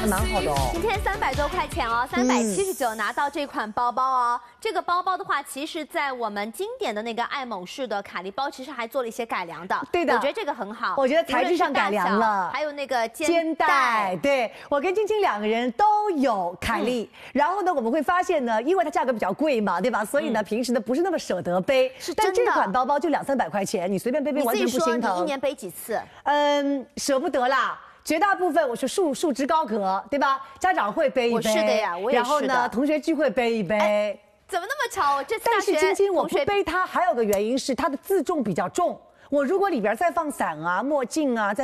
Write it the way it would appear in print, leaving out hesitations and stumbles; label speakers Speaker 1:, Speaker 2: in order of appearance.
Speaker 1: 还蛮好的哦。
Speaker 2: 今天300多块钱哦，379拿到这款包包哦。这个包包的话，其实在我们经典的那个爱猛仕的卡利包，其实还做了一些改良的。
Speaker 1: 对的，
Speaker 2: 我觉得这个很好。
Speaker 1: 我觉得材质上改良了，
Speaker 2: 还有那个
Speaker 1: 肩带。对，我跟晶晶2个人都有凯利，然后呢，我们会发现呢，因为它价格比较贵嘛，对吧？所以呢，平时呢不是那么舍得背。
Speaker 2: 是真的。
Speaker 1: 但这款包包就200-300块钱，你随便背背完全不心疼。
Speaker 2: 你一年背几次？
Speaker 1: 舍不得啦。绝大部分我是束之高阁，对吧？家长会背一背，
Speaker 2: 我是的呀，我也是的。
Speaker 1: 然后呢，同学聚会背一背。
Speaker 2: 怎么那么巧？我这次
Speaker 1: 但是晶晶，我不背它，还有个原因是它的自重比较重。我如果里边再放伞啊、墨镜啊，再